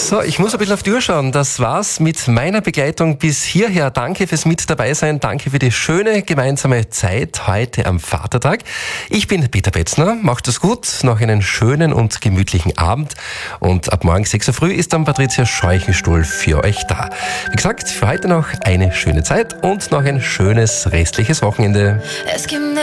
So, ich muss ein bisschen auf die Uhr schauen. Das war's mit meiner Begleitung bis hierher. Danke fürs Mit dabei sein. Danke für die schöne gemeinsame Zeit heute am Vatertag. Ich bin Peter Betzner. Macht es gut. Noch einen schönen und gemütlichen Abend. Und ab morgen 6 Uhr früh ist dann Patricia Scheuchenstuhl für euch da. Wie gesagt, für heute noch eine schöne Zeit und noch ein schönes restliches Wochenende.